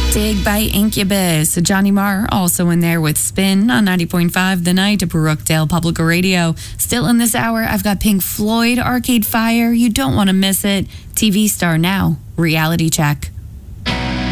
Dig by Incubus. Johnny Marr also in there with Spin on 90.5 The Night at Brookdale Public Radio. Still in this hour, I've got Pink Floyd, Arcade Fire. You don't want to miss it. TV star now, Reality Check.